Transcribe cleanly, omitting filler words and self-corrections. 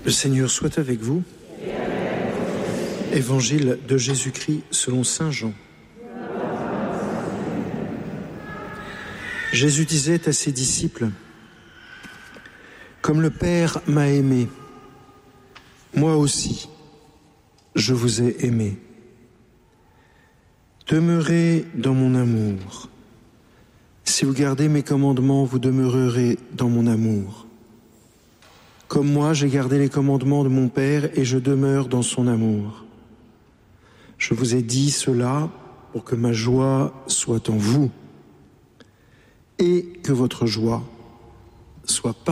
Le Seigneur soit avec vous. Évangile de Jésus-Christ selon saint Jean. Jésus disait à ses disciples : « Comme le Père m'a aimé, moi aussi, je vous ai aimé. Demeurez dans mon amour. Si vous gardez mes commandements, vous demeurerez dans mon amour. Comme moi, j'ai gardé les commandements de mon Père et je demeure dans son amour. Je vous ai dit cela pour que ma joie soit en vous et que votre joie soit parfaite. »